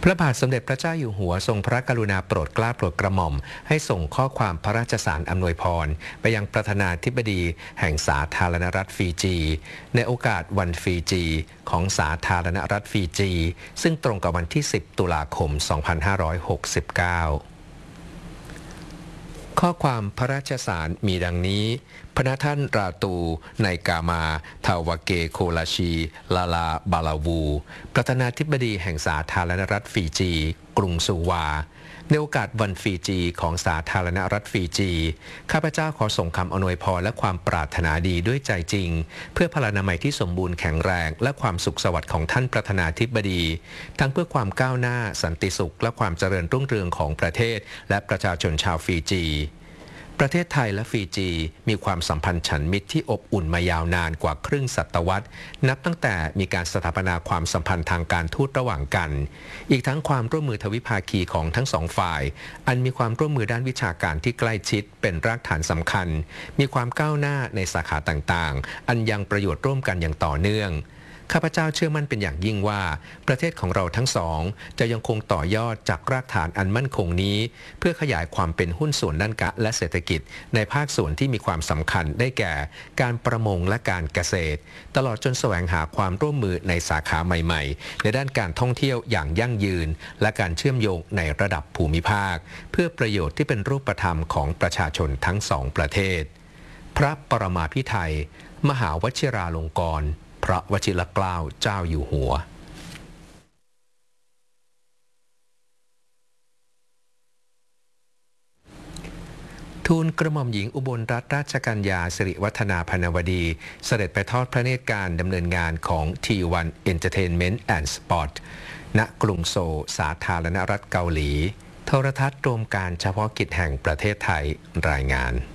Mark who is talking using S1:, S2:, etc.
S1: พระบาทสมเด็จพระเจ้าอยู่หัวทรงพระกรุณาโปรดเกล้าโปรดกระหม่อมให้ส่งข้อความพระราชสารอำนวยพรไปยังประธานาธิบดีแห่งสาธารณรัฐฟิจีในโอกาสวันฟิจีของสาธารณรัฐฟิจีซึ่งตรงกับวันที่ 10 ตุลาคม 2569ข้อความพระราชสารมีดังนี้พระท่านราตูไนกามาทาวาเกโคลาชีลาลาบาลาวูประธานาธิบดีแห่งสาธารณรัฐฟิจีกรุงซูวาในโอกาสวันฟิจีของสาธารณรัฐฟิจีข้าพเจ้าขอส่งคำอำนวยพรและความปรารถนาดีด้วยใจจริงเพื่อพลานามัยที่สมบูรณ์แข็งแรงและความสุขสวัสดิ์ของท่านประธานาธิบดีทั้งเพื่อความก้าวหน้าสันติสุขและความเจริญรุ่งเรืองของประเทศและประชาชนชาวฟิจีประเทศไทยและฟิจีมีความสัมพันธ์ฉันมิตรที่อบอุ่นมายาวนานกว่าครึ่งศตวรรษนับตั้งแต่มีการสถาปนาความสัมพันธ์ทางการทูตระหว่างกันอีกทั้งความร่วมมือทวิภาคีของทั้งสองฝ่ายอันมีความร่วมมือด้านวิชาการที่ใกล้ชิดเป็นรากฐานสำคัญมีความก้าวหน้าในสาขาต่างๆอันยังประโยชน์ร่วมกันอย่างต่อเนื่องข้าพเจ้าเชื่อมั่นเป็นอย่างยิ่งว่าประเทศของเราทั้งสองจะยังคงต่อยอดจากรากฐานอันมั่นคงนี้เพื่อขยายความเป็นหุ้นส่วนด้านการและเศรษฐกิจในภาคส่วนที่มีความสำคัญได้แก่การประมงและการเกษตรตลอดจนแสวงหาความร่วมมือในสาขาใหม่ๆในด้านการท่องเที่ยวอย่างยั่งยืนและการเชื่อมโยงในระดับภูมิภาคเพื่อประโยชน์ที่เป็นรูปธรรมของประชาชนทั้งสองประเทศพระปรมาภิไธยมหาวชิราลงกรณ์พระวชิรเกล้าเจ้าอยู่หัวทูลกระหม่อมหญิงอุบลรัตนราชกัญญาสิริวัฒนาพนวดีเสด็จไปทอดพระเนตรการดำเนินงานของ T1 Entertainment and Sport ณ กรุงโซลสาธารณรัฐเกาหลีโทรทัศน์รวมการเฉพาะกิจแห่งประเทศไทยรายงาน